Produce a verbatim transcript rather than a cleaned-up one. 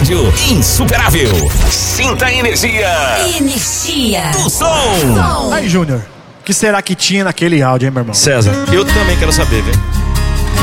rádio insuperável. Sinta a energia. Energia do som. Aí, Júnior, o que será que tinha naquele áudio, hein, meu irmão? César, eu também quero saber, velho.